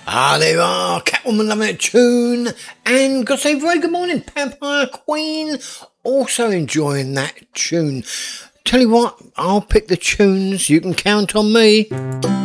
Ah, there you are, Catwoman loving a tune, and gotta say very good morning, Vampire Queen, also enjoying that tune. Tell you what, I'll pick the tunes, you can count on me.